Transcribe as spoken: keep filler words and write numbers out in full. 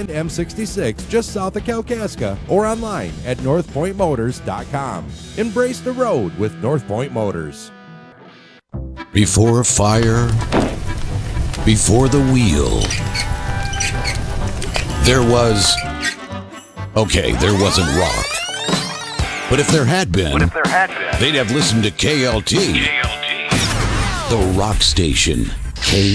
and M sixty-six just south of Kalkaska, or online at north point motors dot com. Embrace the road with North Point Motors. Before fire, before the wheel, there was... Okay, there wasn't rock. But if there had been, But if there had been they'd have listened to K L T, K L T. the rock station.